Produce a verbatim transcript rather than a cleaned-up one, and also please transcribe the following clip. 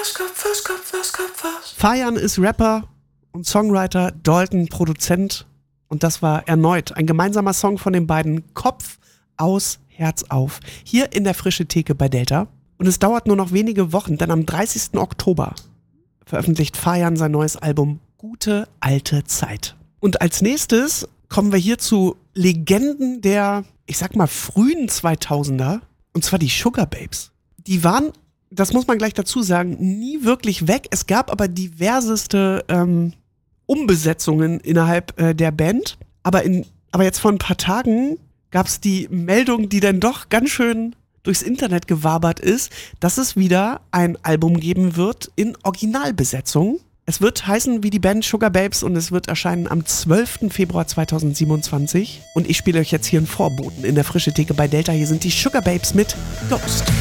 Fajan ist Rapper und Songwriter, Dalton Produzent und das war erneut ein gemeinsamer Song von den beiden, Kopf aus, Herz auf, hier in der Frische Theke bei Delta. Und es dauert nur noch wenige Wochen, denn am dreißigsten Oktober veröffentlicht Fajan sein neues Album Gute alte Zeit. Und als nächstes kommen wir hier zu Legenden der, ich sag mal, frühen zweitausender, und zwar die Sugababes. Die waren, das muss man gleich dazu sagen, nie wirklich weg. Es gab aber diverseste ähm, Umbesetzungen innerhalb äh, der Band. Aber, in, aber jetzt vor ein paar Tagen gab es die Meldung, die dann doch ganz schön durchs Internet gewabert ist, dass es wieder ein Album geben wird in Originalbesetzung. Es wird heißen wie die Band Sugababes und es wird erscheinen am zwölften Februar zweitausendsiebenundzwanzig. Und ich spiele euch jetzt hier einen Vorboten in der Frische Theke bei Delta. Hier sind die Sugababes mit Ghost.